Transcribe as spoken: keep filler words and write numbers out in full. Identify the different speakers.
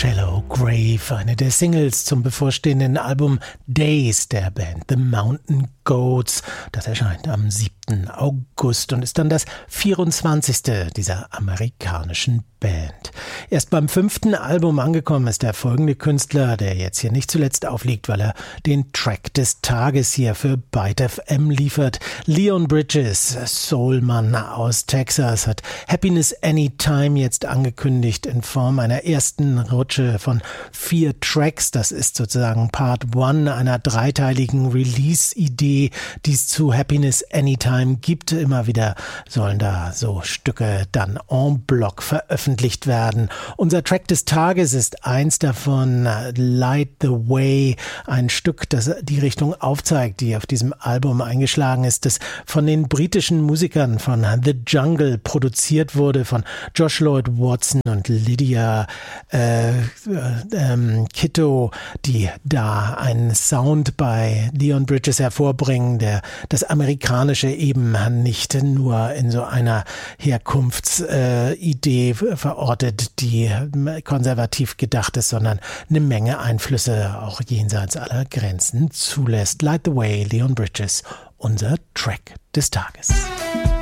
Speaker 1: Shallow Grave, eine der Singles zum bevorstehenden Album Days der Band The Mountain Goats. Das erscheint am siebten August und ist dann das vierundzwanzigste dieser amerikanischen Band. Erst beim fünften Album angekommen ist der folgende Künstler, der jetzt hier nicht zuletzt aufliegt, weil er den Track des Tages hier für Byte F M liefert. Leon Bridges, Soulmann aus Texas, hat Happiness Anytime jetzt angekündigt in Form einer ersten Rutsche von vier Tracks. Das ist sozusagen Part One einer dreiteiligen Release-Idee, die es zu Happiness Anytime gibt. Immer wieder sollen da so Stücke dann en bloc veröffentlicht werden. Unser Track des Tages ist eins davon, Light the Way, ein Stück, das die Richtung aufzeigt, die auf diesem Album eingeschlagen ist, das von den britischen Musikern von The Jungle produziert wurde, von Josh Lloyd Watson und Lydia äh, äh, ähm, Kitto, die da einen Sound bei Leon Bridges hervorbringen, der das Amerikanische eben nicht nur in so einer Herkunftsidee äh, verortet, die konservativ gedacht ist, sondern eine Menge Einflüsse auch jenseits aller Grenzen zulässt. Light the Way, Leon Bridges, unser Track des Tages.